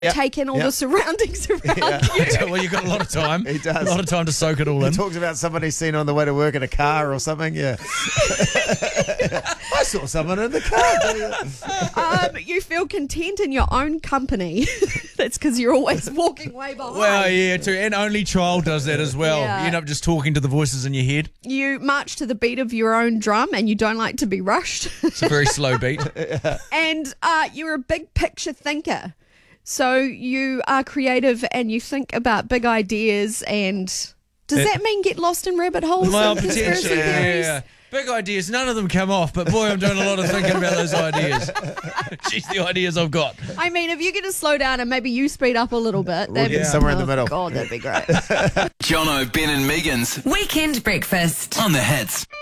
take in all the surroundings around you. Well, you've got a lot of time. He does. A lot of time to soak it all He in. talks about someone he's seen on the way to work in a car or something. Yeah. I saw someone in the car. You feel content in your own company. That's because you're always walking way behind. Well, yeah, too. And only child does that as well. Yeah. You end up just talking to the voices in your head. You march to the beat of your own drum and you don't like to be rushed. It's a very slow beat. And you're a big picture thinker. So you are creative and you think about big ideas. And does that mean get lost in rabbit holes? Well, and conspiracy potentially, theories? yeah. Big ideas. None of them come off, but boy, I'm doing a lot of thinking about those ideas. Jeez, the ideas I've got. I mean, if you get to slow down and maybe you speed up a little bit, that'd be somewhere in the middle. God, that'd be great. Jono, Ben and Megan's Weekend Breakfast on the Hits.